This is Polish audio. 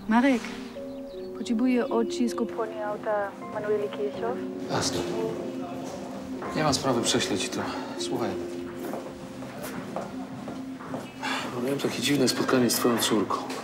Marek, potrzebuję odcisk opony auta Manueli Kiesiow. Jasne. Nie ma sprawy, prześlę ci to. Słuchaj. Miałem takie dziwne spotkanie z twoją córką.